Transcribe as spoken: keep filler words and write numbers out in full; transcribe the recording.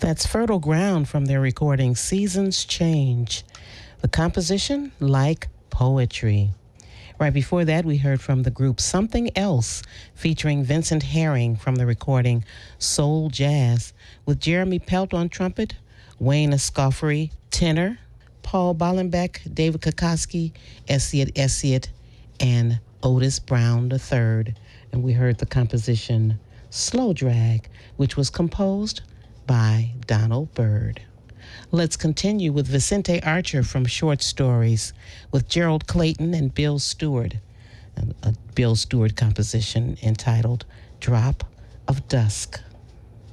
That's Fertile Ground from their recording Seasons Change. The composition, Like Poetry. Right before that, we heard from the group Something Else, featuring Vincent Herring from the recording Soul Jazz, with Jeremy Pelt on trumpet, Wayne Escoffery, tenor, Paul Bollenbeck, David Kokoski, Essiet Essiet, and Otis Brown the third. And we heard the composition Slow Drag, which was composed by Donald Byrd. Let's continue with Vicente Archer from Short Stories with Gerald Clayton and Bill Stewart, a Bill Stewart composition entitled Drop of Dusk.